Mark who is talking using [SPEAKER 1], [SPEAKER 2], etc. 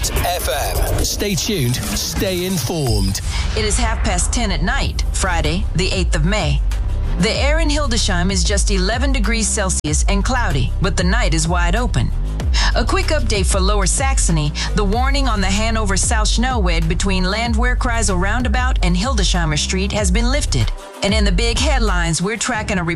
[SPEAKER 1] 101.FM. Stay tuned, stay informed.
[SPEAKER 2] It is 10:30 at night, Friday, the 8th of May. The air in Hildesheim is just 11 degrees Celsius and cloudy, but the night is wide open. A quick update for Lower Saxony. The warning on the Hanover-South-Schnellweg between Landwehr-Kreisel Roundabout and Hildesheimer Street has been lifted. And in the big headlines, we're tracking a